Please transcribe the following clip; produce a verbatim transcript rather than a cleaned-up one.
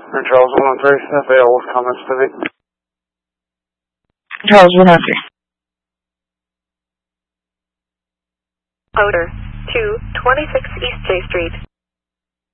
And Charles one one three, F A L with comments to me. Charles one one three. Odor, two twenty-six East J Street.